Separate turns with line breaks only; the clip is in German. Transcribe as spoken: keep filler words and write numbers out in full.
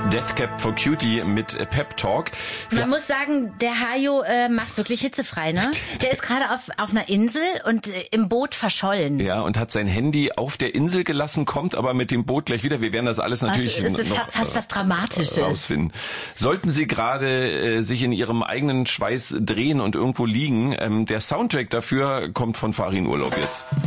Death Cab for Cutie mit Pep Talk.
Man ja. muss sagen, der Hajo äh, macht wirklich hitzefrei, ne? Der ist gerade auf auf einer Insel und äh, im Boot verschollen.
Ja, und hat sein Handy auf der Insel gelassen, kommt aber mit dem Boot gleich wieder. Wir werden das alles natürlich
also, es ist
noch
fast was Dramatisches
rausfinden. Sollten Sie gerade äh, sich in Ihrem eigenen Schweiß drehen und irgendwo liegen, ähm, der Soundtrack dafür kommt von Farin Urlaub jetzt.